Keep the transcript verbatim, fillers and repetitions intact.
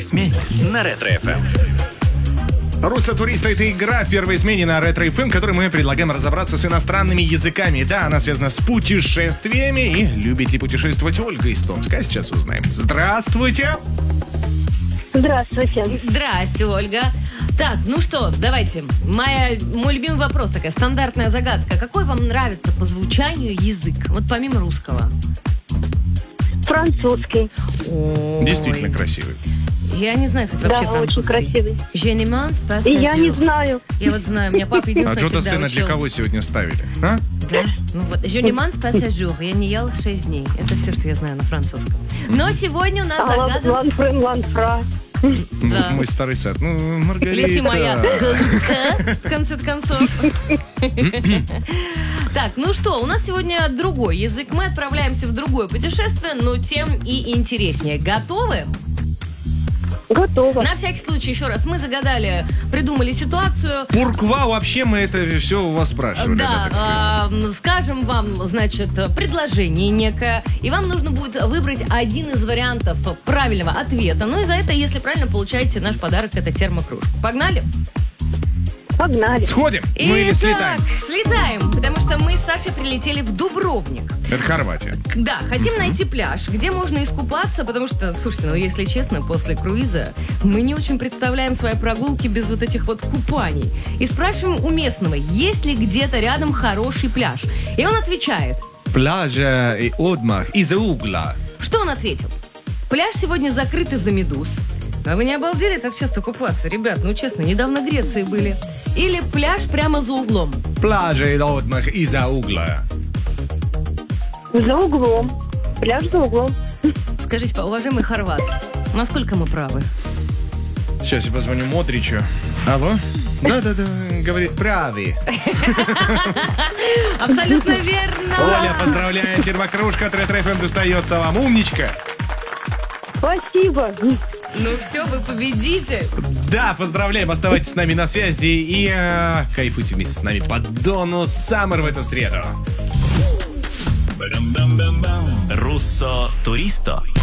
смене» на Ретро-эф эм. Русло туриста — это игра в первой смене на Ретро-эф эм, в которой мы предлагаем разобраться с иностранными языками. Да, она связана с путешествиями. И любит ли путешествовать Ольга из Томска? Сейчас узнаем. Здравствуйте! Здравствуйте. Здрасте, Ольга. Так, ну что, давайте. Моя, мой любимый вопрос, такая стандартная загадка. Какой вам нравится по звучанию язык? Вот помимо русского. Французский. Ой. Действительно красивый. Я не знаю, кстати, вообще Да, французский. очень красивый. Je ne mange pas И ce я не jour. знаю. Я вот знаю, у меня папа А единственное Джота всегда Сцена для учил. кого сегодня ставили? А? Да. Ну вот, je ne mange pas ce jour. Я не ел шесть дней. Это все, что я знаю на французском. Но сегодня у нас А загадка... ланфрен, ланфра. Да. Мой старый сад. Ну, Маргарита. Лети моя голубка, в конце концов. Так, ну что, у нас сегодня другой язык. Мы отправляемся в другое путешествие, но тем и интереснее. Готовы? Готово. На всякий случай, еще раз, мы загадали, придумали ситуацию. Пурква, вообще мы это все у вас спрашивали. Да, так сказать. э, скажем вам, значит, предложение некое, и вам нужно будет выбрать один из вариантов правильного ответа. Ну и за это, если правильно, получаете наш подарок, это термокружку. Погнали? Погнали. Сходим? Мы или Итак, слетаем? слетаем, потому что мы с Сашей прилетели в Дубровник. Это Хорватия. Да, хотим найти пляж, где можно искупаться, потому что, слушайте, ну если честно, после круиза мы не очень представляем свои прогулки без вот этих вот купаний. И спрашиваем у местного, есть ли где-то рядом хороший пляж. И он отвечает. Пляжа и отдых из-за угла. Что он ответил? Пляж сегодня закрыт из-за медуз. А вы не обалдели так часто купаться? Ребят, ну честно, недавно в Греции были. Или пляж прямо за углом. Пляжа и отдых из-за угла. За углом. Пляж за углом. Скажите, уважаемый хорват, насколько мы правы? Сейчас я позвоню Модричу. Алло? Да-да-да, говорит, правы. Абсолютно верно. Оля, поздравляем, термокружка от Ретро-эф эм достается вам. Умничка. Спасибо. Ну все, вы победите. Да, поздравляем, оставайтесь с нами на связи и э, кайфуйте вместе с нами по Дону Саммер в эту среду. Руссо туристо.